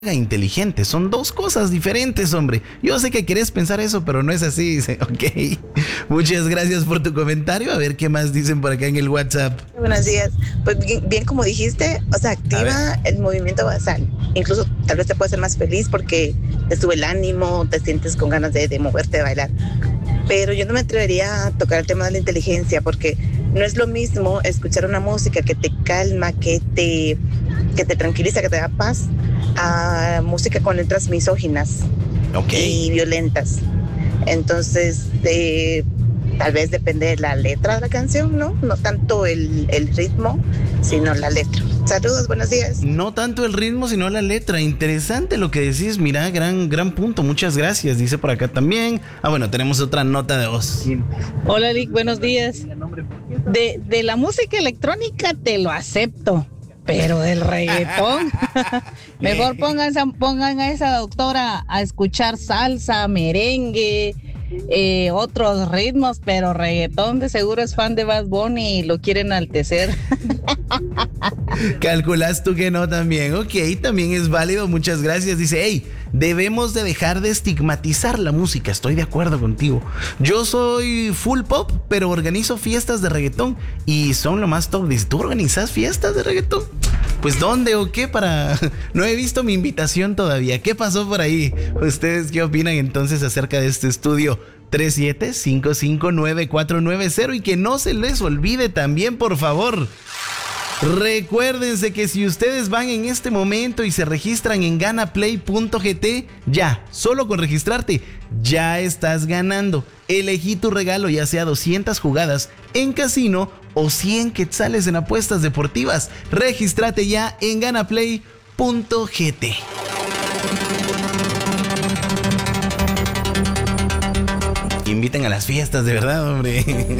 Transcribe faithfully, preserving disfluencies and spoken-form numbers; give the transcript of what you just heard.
inteligente. Son dos cosas diferentes, hombre. Yo sé que querés pensar eso, pero no es así. Dice, ok. Muchas gracias por tu comentario. A ver qué más dicen por acá en el WhatsApp. Buenos días. Pues bien, bien como dijiste, o sea, activa el movimiento basal. Incluso tal vez te puede hacer más feliz porque te sube el ánimo, te sientes con ganas de, de moverte, de bailar. Pero yo no me atrevería a tocar el tema de la inteligencia porque no es lo mismo escuchar una música que te calma, que te, que te tranquiliza, que te da paz, a música con letras misóginas okay. y violentas. Entonces, eh, tal vez depende de la letra de la canción, ¿no? No tanto el, el ritmo, sino la letra. Saludos, buenos días. No tanto el ritmo, sino la letra. Interesante lo que decís. Mira, gran, gran punto. Muchas gracias. Dice por acá también. Ah, bueno, tenemos otra nota de voz. Hola, Lick, buenos días. De, de la música electrónica te lo acepto, pero del reggaetón, mejor pongan, pongan a esa doctora a escuchar salsa, merengue, eh, otros ritmos, pero reggaetón de seguro es fan de Bad Bunny y lo quieren enaltecer. Calculas tú que no también. Ok, también es válido. Muchas gracias. Dice, hey, debemos de dejar de estigmatizar la música. Estoy de acuerdo contigo. Yo soy full pop, pero organizo fiestas de reggaetón y son lo más top. Dice, ¿tú organizas fiestas de reggaetón? Pues ¿dónde o qué? Para... No he visto mi invitación todavía. ¿Qué pasó por ahí? ¿Ustedes qué opinan entonces acerca de este estudio? tres siete cinco cinco nueve cuatro nueve cero y que no se les olvide también, por favor. Recuérdense que si ustedes van en este momento y se registran en ganaplay punto g t, ya, solo con registrarte, ya estás ganando. Elegí tu regalo, ya sea doscientas jugadas en casino o cien quetzales en apuestas deportivas. Regístrate ya en ganaplay punto g t. Inviten a las fiestas, de verdad, hombre.